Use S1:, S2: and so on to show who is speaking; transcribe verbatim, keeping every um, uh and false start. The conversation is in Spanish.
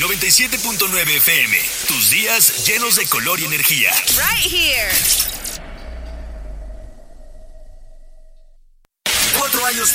S1: noventa y siete punto nueve F M. Tus días llenos de color y energía.
S2: Right here.
S1: Cuatro años